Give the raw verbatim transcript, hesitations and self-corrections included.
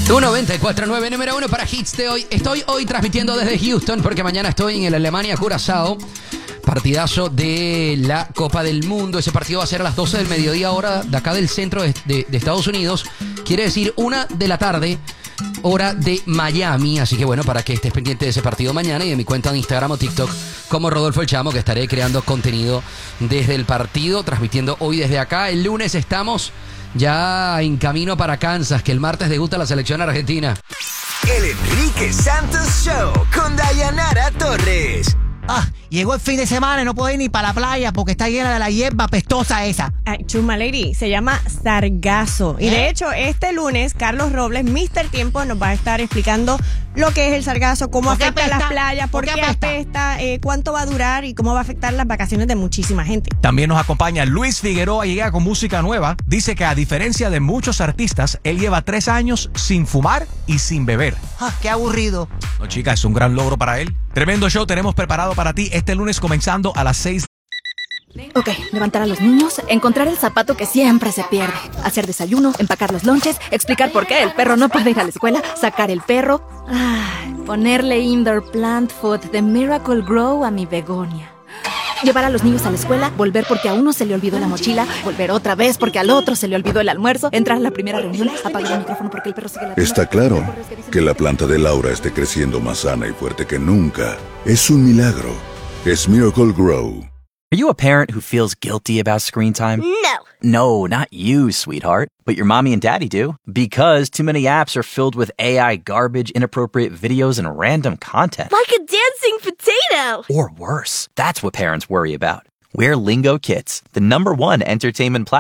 Tu noventa y cuatro punto nueve, número uno para hits de hoy. Estoy hoy transmitiendo desde Houston porque mañana estoy en el Alemania-Curazao. Partidazo de la Copa del Mundo. Ese partido va a ser a las doce del mediodía, hora de acá del centro de, de, de Estados Unidos. Quiere decir una de la tarde, hora de Miami. Así que bueno, para que estés pendiente de ese partido mañana y de mi cuenta de Instagram o TikTok como Rodolfo El Chamo, que estaré creando contenido desde el partido, transmitiendo hoy desde acá. El lunes estamos ya en camino para Kansas, que el martes debuta la selección argentina. El Enrique Santos Show con Dayanara Torres. Ah, llegó el fin de semana y no puedo ir ni para la playa porque está llena de la hierba pestosa esa. Ay, Chuma Lady, se llama sargazo. Y de hecho, este lunes, Carlos Robles, mister Tiempo, nos va a estar explicando lo que es el sargazo, cómo ¿Por qué afecta a apesta? las playas, por, ¿Por qué qué apesta? apesta, eh, cuánto va a durar y cómo va a afectar las vacaciones de muchísima gente. También nos acompaña Luis Figueroa, llega con música nueva. Dice que a diferencia de muchos artistas, él lleva tres años sin fumar y sin beber. Ah, qué aburrido. No, chica, es un gran logro para él. Tremendo show tenemos preparado para ti este lunes comenzando a las seis. Ok, levantar a los niños, encontrar el zapato que siempre se pierde, hacer desayuno, empacar los lonches, explicar por qué el perro no puede ir a la escuela, sacar el perro, ay, ponerle indoor plant food de Miracle Grow a mi begonia. Llevar a los niños a la escuela, volver porque a uno se le olvidó la mochila, volver otra vez porque al otro se le olvidó el almuerzo, entrar a la primera reunión, apagar el micrófono porque el perro sigue la Está claro que la planta de Laura esté creciendo más sana y fuerte que nunca. Es un milagro. Es Miracle Grow. Are you a parent who feels guilty about screen time? No. No, not you, sweetheart. But your mommy and daddy do. Because too many apps are filled with A I garbage, inappropriate videos, and random content. Like a dancing potato. Or worse. That's what parents worry about. We're Lingo Kids, the number one entertainment platform.